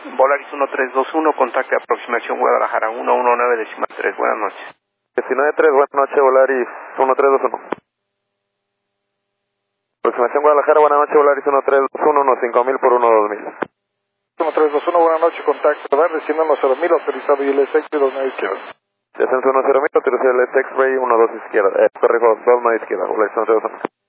Volaris 1321, contacte aproximación Guadalajara 119.3, buenas noches. 19.3, buenas noches, Volaris 1321. Aproximación Guadalajara, buenas noches, Volaris 1321, 5000 por 12000. 1321, buenas noches, contacto, ¿verdad? Desciendo 0.000, autorizado ILS, 2 9 izquierda. Descenso 10.000, autorizado ILS, X-Ray 12 izquierda, corrijo, 2 9 izquierda, Volaris 1321.